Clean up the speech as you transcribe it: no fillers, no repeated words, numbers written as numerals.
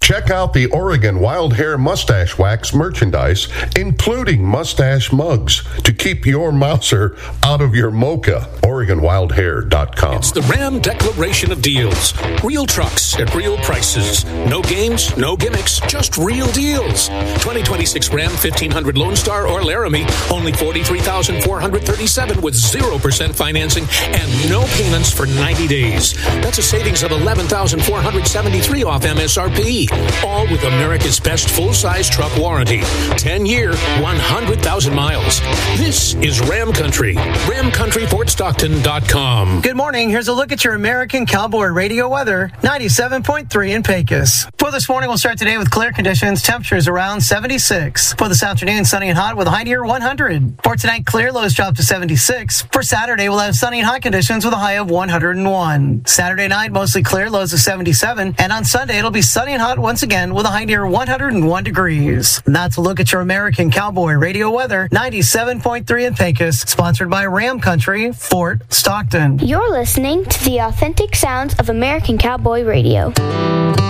Check out the Oregon Wild Hair Mustache Wax merchandise, including mustache mugs, to keep your mouser out of your mocha. OregonWildHair.com. It's the Ram Declaration of Deals. Real trucks at real prices. No games, no gimmicks, just real deals. 2026 Ram 1500 Lone Star or Laramie, only $43,437 with 0% financing and no payments for 90 days. That's a savings of $11,473 off MSRP. All with America's best full-size truck warranty. 10-year, 100,000 miles. This is Ram Country. RamCountryFortStockton.com. Good morning. Here's a look at your American Cowboy Radio weather. 97.3 in Pecos. For this morning, we'll start today with clear conditions. Temperatures around 76. For this afternoon, sunny and hot with a high near 100. For tonight, clear, lows drop to 76. For Saturday, we'll have sunny and hot conditions with a high of 101. Saturday night, mostly clear, lows of 77. And on Sunday, it'll be sunny and hot once again with a high near 101 degrees. And that's a look at your American Cowboy Radio weather. 97.3 in Pecos. Sponsored by Ram Country, Fort Stockton. You're listening to the authentic sounds of American Cowboy Radio.